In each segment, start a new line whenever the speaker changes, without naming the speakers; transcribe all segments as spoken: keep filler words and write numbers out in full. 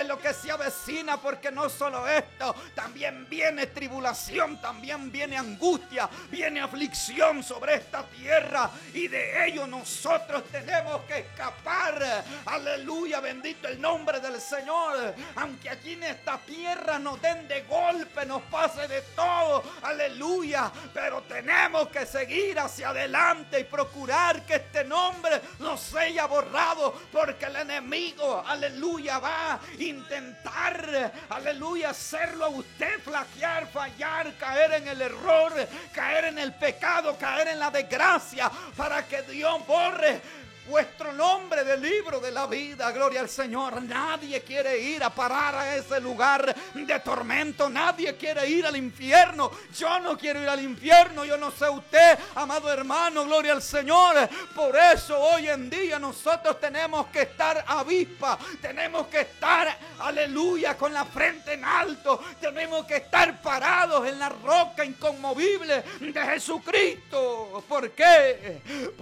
es lo que se avecina, porque no solo esto, también viene tribulación, también viene angustia, viene aflicción sobre esta tierra, y de ello nosotros tenemos que escapar. Aleluya, bendito el nombre del Señor. Aunque aquí en esta tierra nos den de golpe, nos pase de todo, aleluya, pero tenemos que seguir hacia adelante y procurar que este nombre no sea borrado, porque el enemigo, aleluya, va a intentar, aleluya, hacerlo a usted flaquear, fallar, caer en el error, caer en el pecado, caer en la desgracia, para que Dios borre vuestro nombre del libro de la vida. Gloria al Señor. Nadie quiere ir a parar a ese lugar de tormento. Nadie quiere ir al infierno. Yo no quiero ir al infierno. Yo no sé usted, amado hermano. Gloria al Señor. Por eso hoy en día nosotros tenemos que estar avispa. Tenemos que estar, aleluya, con la frente en alto. Tenemos que estar parados en la roca inconmovible de Jesucristo. ¿Por qué?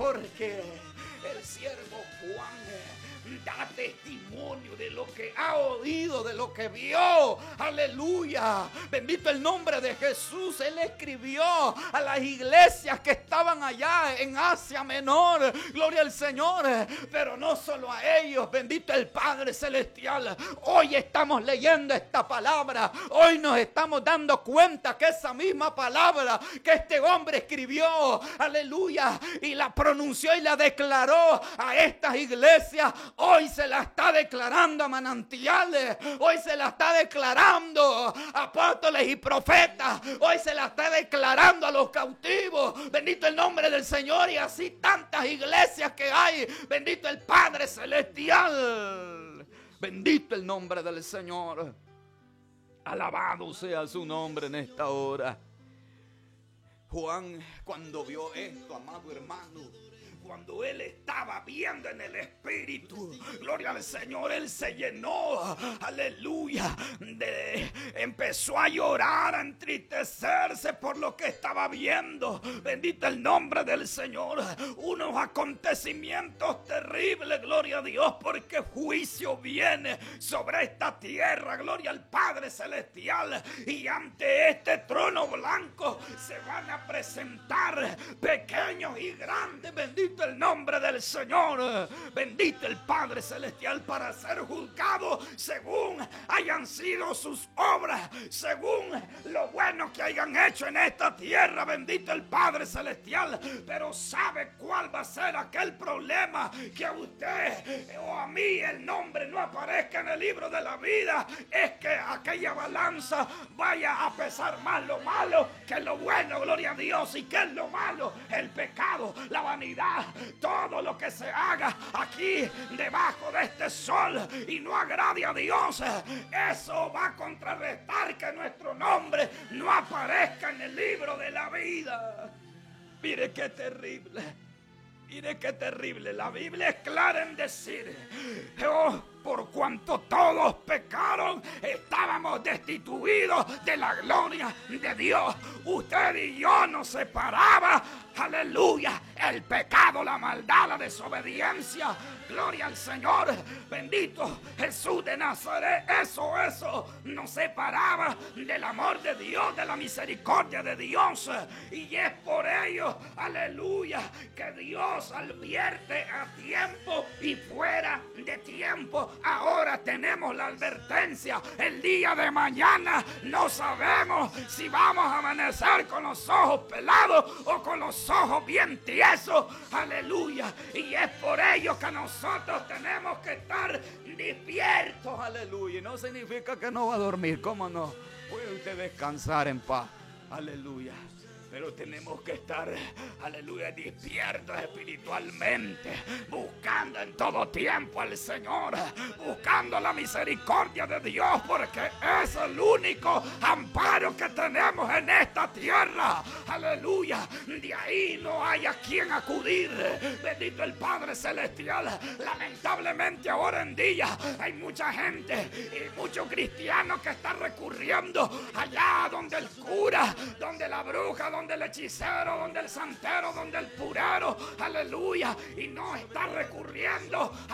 Porque el siervo Juan da testimonio de lo que ha oído, de lo que vio. Aleluya, bendito el nombre de Jesús. Él escribió a las iglesias que estaban allá en Asia Menor, gloria al Señor, pero no solo a ellos, bendito el Padre Celestial. Hoy estamos leyendo esta palabra, hoy nos estamos dando cuenta que esa misma palabra que este hombre escribió, aleluya, y la pronunció y la declaró a estas iglesias, hoy se la está declarando a manantiales, hoy se la está declarando a apóstoles y profetas, hoy se la está declarando a los cautivos. Bendito el nombre del Señor, y así tantas iglesias que hay. Bendito el Padre Celestial. Bendito el nombre del Señor. Alabado sea su nombre en esta hora. Juan, cuando vio esto, amado hermano, cuando él estaba viendo en el Espíritu, gloria al Señor, él se llenó, aleluya, de, empezó a llorar, a entristecerse por lo que estaba viendo. Bendito el nombre del Señor. Unos acontecimientos terribles, gloria a Dios, porque juicio viene sobre esta tierra, gloria al Padre Celestial, y ante este trono blanco se van a presentar pequeños y grandes. Bendito el nombre del Señor. Bendito el Padre Celestial, para ser juzgado según hayan sido sus obras, según lo bueno que hayan hecho en esta tierra. Bendito el Padre Celestial. Pero ¿sabe cuál va a ser aquel problema? Que a usted o a mí el nombre no aparezca en el libro de la vida. Es que aquella balanza vaya a pesar más lo malo que lo bueno. Gloria a Dios. ¿Y qué es lo malo? El pecado, la vanidad, todo lo que se haga aquí debajo de este sol y no agrade a Dios, eso va a contrarrestar que nuestro nombre no aparezca en el libro de la vida. Mire qué terrible, mire qué terrible. La Biblia es clara en decir: oh, por cuanto todos pecaron, estábamos destituidos de la gloria de Dios. Usted y yo nos separaba, aleluya, el pecado, la maldad, la desobediencia. Gloria al Señor. Bendito Jesús de Nazaret. Eso, eso nos separaba del amor de Dios, de la misericordia de Dios. Y es por ello, aleluya, que Dios advierte a tiempo y fuera de tiempo. Ahora tenemos la advertencia. El día de mañana no sabemos si vamos a amanecer con los ojos pelados o con los ojos bien tiesos. Aleluya. Y es por ello que nosotros tenemos que estar despiertos. Aleluya. Y no significa que no va a dormir. ¿Cómo no? Puede usted descansar en paz. Aleluya. Pero tenemos que estar, aleluya, despiertos espiritualmente, buscando en todo tiempo al Señor, buscando la misericordia de Dios, porque es el único amparo que tenemos en esta tierra. Aleluya. De ahí no hay a quien acudir. Bendito el Padre Celestial. Lamentablemente ahora en día hay mucha gente y muchos cristianos que están recurriendo allá donde el cura, donde la bruja, donde donde el hechicero, donde el santero, donde el purero, aleluya, y no está recurriendo